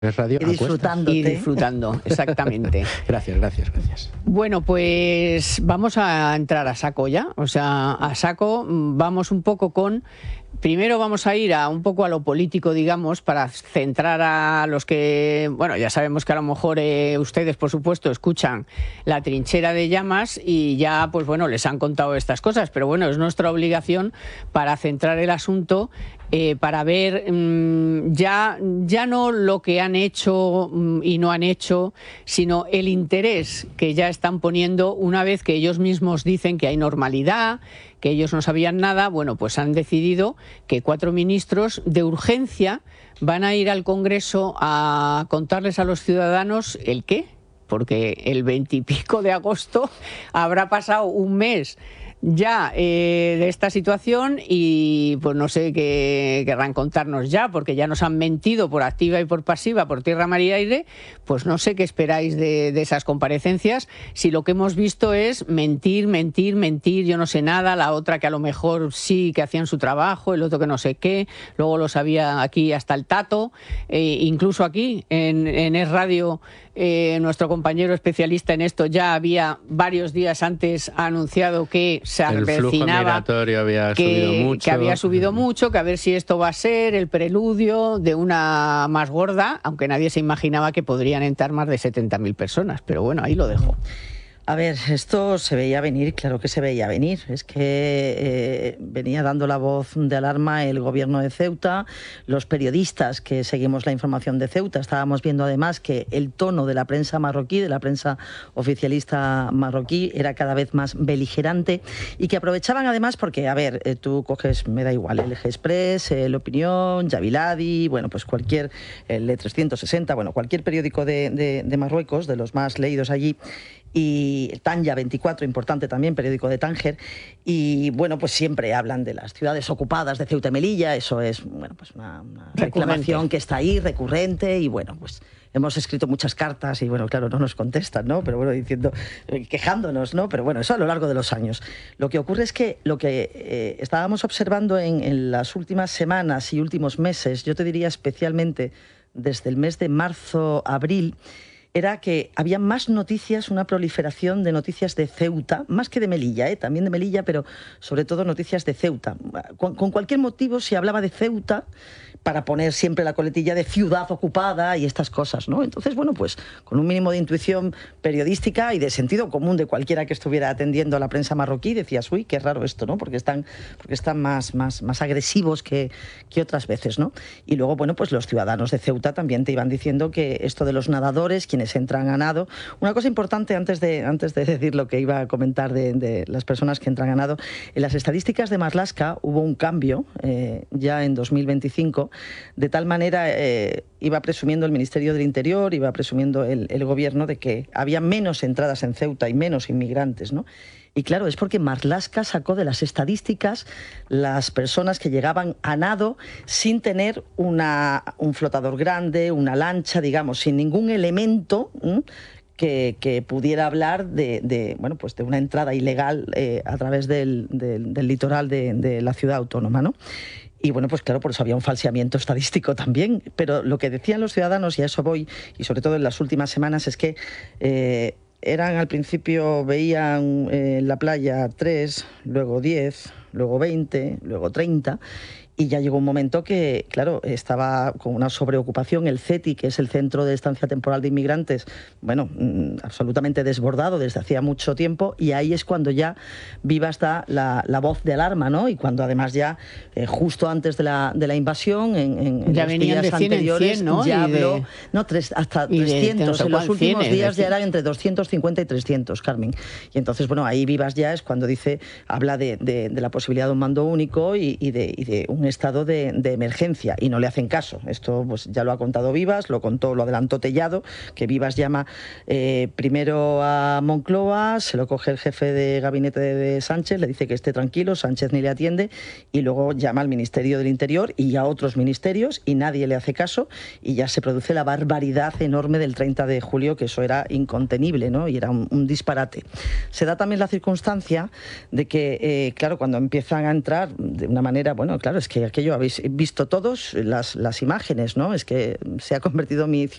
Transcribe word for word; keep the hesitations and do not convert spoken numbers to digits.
Es radio y disfrutándote. Y disfrutando, exactamente. Gracias, gracias, gracias. Bueno, pues vamos a entrar a saco ya. O sea, a saco vamos un poco con... Primero vamos a ir a un poco a lo político, digamos, para centrar a los que... Bueno, ya sabemos que a lo mejor eh, ustedes, por supuesto, escuchan La Trinchera de Llamas y ya, pues bueno, les han contado estas cosas. Pero bueno, es nuestra obligación para centrar el asunto, eh, para ver mmm, ya, ya no lo que han hecho mmm, y no han hecho, sino el interés que ya están poniendo una vez que ellos mismos dicen que hay normalidad, que ellos no sabían nada. Bueno, pues han decidido que cuatro ministros de urgencia van a ir al Congreso a contarles a los ciudadanos el qué, porque el veintipico de agosto habrá pasado un mes ya eh, de esta situación y pues no sé qué querrán contarnos ya, porque ya nos han mentido por activa y por pasiva, por tierra, mar y aire. Pues no sé qué esperáis de, de esas comparecencias, si lo que hemos visto es mentir, mentir, mentir, yo no sé nada, la otra que a lo mejor sí que hacían su trabajo, el otro que no sé qué, luego lo sabía aquí hasta el tato, eh, incluso aquí en, en Es Radio. Eh, nuestro compañero especialista en esto ya había varios días antes anunciado que se el avecinaba, flujo migratorio había que, subido mucho. que había subido mucho, que a ver si esto va a ser el preludio de una más gorda, aunque nadie se imaginaba que podrían entrar más de setenta mil personas, pero bueno, ahí lo dejo. A ver, esto se veía venir, claro que se veía venir. Es que eh, venía dando la voz de alarma el gobierno de Ceuta, los periodistas que seguimos la información de Ceuta. Estábamos viendo además que el tono de la prensa marroquí, de la prensa oficialista marroquí, era cada vez más beligerante y que aprovechaban además porque, a ver, eh, tú coges, me da igual, el Eje Express, El Opinión, Yabiladi, bueno, pues cualquier, el E trescientos sesenta, bueno, cualquier periódico de, de, de Marruecos, de los más leídos allí, y el Tanja veinticuatro, importante también, periódico de Tánger, y bueno, pues siempre hablan de las ciudades ocupadas de Ceuta y Melilla. Eso es, bueno, pues una, una reclamación que está ahí, recurrente, y bueno, pues hemos escrito muchas cartas y bueno, claro, no nos contestan, ¿no? Pero bueno, diciendo, quejándonos, ¿no? Pero bueno, eso a lo largo de los años. Lo que ocurre es que lo que eh, estábamos observando en, en las últimas semanas y últimos meses, yo te diría especialmente desde el mes de marzo, abril, era que había más noticias, una proliferación de noticias de Ceuta, más que de Melilla, ¿eh? También de Melilla, pero sobre todo noticias de Ceuta. Con, con cualquier motivo se hablaba de Ceuta para poner siempre la coletilla de ciudad ocupada y estas cosas, ¿no? Entonces, bueno, pues con un mínimo de intuición periodística y de sentido común de cualquiera que estuviera atendiendo a la prensa marroquí, decías, uy, qué raro esto, ¿no? Porque están, porque están más, más, más agresivos que, que otras veces, ¿no? Y luego, bueno, pues los ciudadanos de Ceuta también te iban diciendo que esto de los nadadores, quienes entran a nado... Una cosa importante antes de, antes de decir lo que iba a comentar de, de las personas que entran a nado, en las estadísticas de Marlaska hubo un cambio eh, ya en dos mil veinticinco. De tal manera, eh, iba presumiendo el Ministerio del Interior, iba presumiendo el, el gobierno de que había menos entradas en Ceuta y menos inmigrantes, ¿no? Y claro, es porque Marlaska sacó de las estadísticas las personas que llegaban a nado sin tener una, un flotador grande, una lancha, digamos, sin ningún elemento que, que pudiera hablar de, de, bueno, pues de una entrada ilegal eh, a través del, del, del litoral de, de la ciudad autónoma, ¿no? Y bueno, pues claro, por eso había un falseamiento estadístico también. Pero lo que decían los ciudadanos, y a eso voy, y sobre todo en las últimas semanas, es que eh, eran al principio, veían eh, en la playa tres, luego diez, luego veinte, luego treinta... Y ya llegó un momento que, claro, estaba con una sobreocupación. El CETI, que es el Centro de Estancia Temporal de Inmigrantes, bueno, absolutamente desbordado desde hacía mucho tiempo, y ahí es cuando ya Vivas da la, la voz de alarma, ¿no? Y cuando además ya, eh, justo antes de la, de la invasión, en, en ya los venían días de cien anteriores, en cien, ¿no? ya Y de... habló, no, tres, hasta y trescientos, no sé en los últimos cienes, días ya eran entre doscientos cincuenta y trescientos, Carmen. Y entonces, bueno, ahí Vivas ya es cuando dice, habla de, de, de la posibilidad de un mando único y, y, de, y de un estado de, de emergencia, y no le hacen caso. Esto pues ya lo ha contado Vivas, lo contó, lo adelantó Tellado, que Vivas llama eh, primero a Moncloa, se lo coge el jefe de gabinete de, de Sánchez, le dice que esté tranquilo, Sánchez ni le atiende, y luego llama al Ministerio del Interior y a otros ministerios, y nadie le hace caso, y ya se produce la barbaridad enorme del treinta de julio, que eso era incontenible, ¿no? Y era un, un disparate. Se da también la circunstancia de que, eh, claro, cuando empiezan a entrar de una manera, bueno, claro, es que es que aquello habéis visto todos las, las imágenes, ¿no? Es que se ha convertido mi